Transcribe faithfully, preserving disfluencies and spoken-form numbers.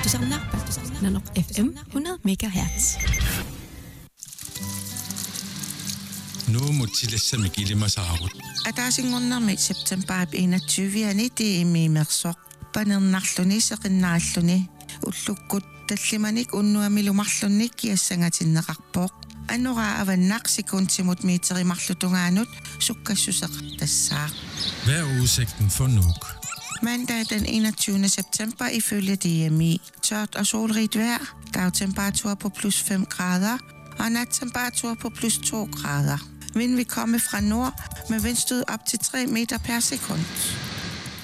Paltusarnaarpa Nanorq F M hundrede megahertz. Nu mutilassami kilimasaarut. Атаасингорнэрми септембер enogtyvende det er мимерсоқ панернарлуни сеқиннааллуни уллуккут таллиманик уннуамилумарлунник киассангатиннеқарпооқ аннура аваннақ секундтимут миитеримарлутунгаанут суккассусеқ тассаақ. Hvad er udsigten for Nuuk? Mandag den enogtyvende september ifølge D M I. Tørt og solrigt vejr, dagtemperatur på plus fem grader og nattemperatur på plus to grader. Vind vil komme fra nord med vindstød op til tre meter per sekund.